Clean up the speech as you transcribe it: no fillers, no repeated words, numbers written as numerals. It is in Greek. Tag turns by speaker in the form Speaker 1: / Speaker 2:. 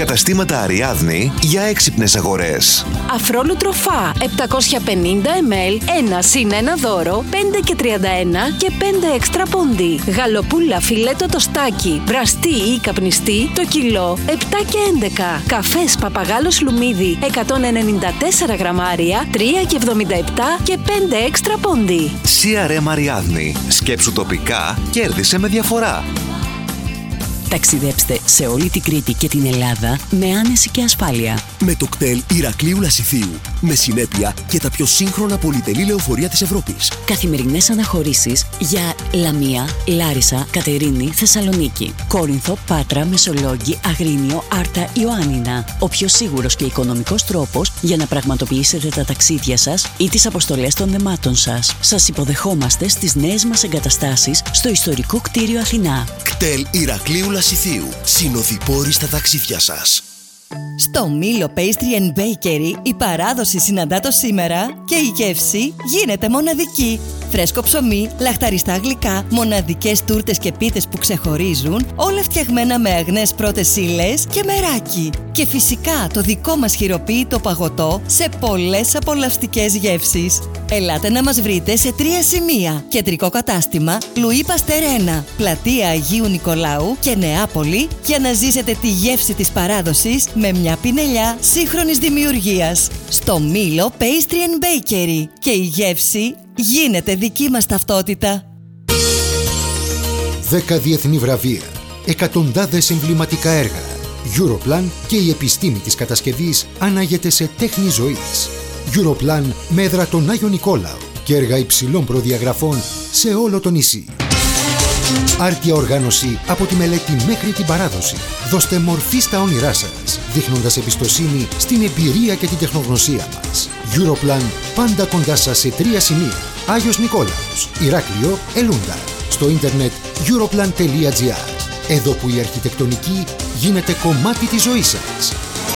Speaker 1: Καταστήματα Αριάδνη για έξυπνες αγορές.
Speaker 2: Αφρόλουτρο Φα 750 ml, 1 συν 1 δώρο, 5 και 31 και 5 έξτρα πόντι. Γαλοπούλα φιλέτο τοστάκι, βραστή ή καπνιστή, το κιλό 7 και 11. Καφές Παπαγάλος Λουμίδι 194 γραμμάρια, 3 και 77 και 5 έξτρα πόντι.
Speaker 1: CRM Αριάδνη. Σκέψου τοπικά, κέρδισε με διαφορά.
Speaker 3: Ταξιδέψτε σε όλη την Κρήτη και την Ελλάδα με άνεση και ασφάλεια.
Speaker 4: Με το κτέλ Ηρακλείου Λασιθίου. Με συνέπεια και τα πιο σύγχρονα πολυτελή λεωφορεία της Ευρώπης.
Speaker 3: Καθημερινές αναχωρήσεις για Λαμία, Λάρισα, Κατερίνη, Θεσσαλονίκη, Κόρινθο, Πάτρα, Μεσολόγγι, Αγρίνιο, Άρτα, Ιωάννινα. Ο πιο σίγουρος και οικονομικός τρόπος για να πραγματοποιήσετε τα ταξίδια σας ή τις αποστολές των δεμάτων σας. Σας υποδεχόμαστε στις νέες μας εγκαταστάσεις στο ιστορικό κτίριο Αθηνά.
Speaker 4: Κτέλ Ηρακλείου Λασιθίου. Συνοδοιπόροι στα ταξίδια σας.
Speaker 5: Στο Μήλο Pastry and Bakery η παράδοση συναντά το σήμερα και η γεύση γίνεται μοναδική. Φρέσκο ψωμί, λαχταριστά γλυκά, μοναδικές τούρτες και πίτες που ξεχωρίζουν, όλα φτιαγμένα με αγνές πρώτες ύλες και μεράκι. Και φυσικά το δικό μας χειροποίητο παγωτό σε πολλές απολαυστικές γεύσεις. Ελάτε να μας βρείτε σε 3 σημεία. Κεντρικό κατάστημα Λουί Παστέρ 1, πλατεία Αγίου Νικολάου και Νεάπολη, για να ζήσετε τη γεύση της παράδοσης με μια πινελιά σύγχρονης δημιουργίας. Στο Μήλο Pastry and Bakery. Και η γεύση γίνεται δική μας ταυτότητα.
Speaker 6: 10 διεθνή βραβεία, εκατοντάδες εμβληματικά έργα. Europlan και η επιστήμη της κατασκευής ανάγεται σε τέχνη ζωής. Europlan με έδρα τον Άγιο Νικόλαο και έργα υψηλών προδιαγραφών σε όλο το νησί. Άρτια οργάνωση από τη μελέτη μέχρι την παράδοση. Δώστε μορφή στα όνειρά σας, δείχνοντας εμπιστοσύνη στην εμπειρία και την τεχνογνωσία μας. Europlan, πάντα κοντά σας σε 3 σημεία. Άγιος Νικόλαος, Ηράκλειο, Ελούντα. Στο ίντερνετ europlan.gr. Εδώ που η αρχιτεκτονική γίνεται κομμάτι της ζωής σας.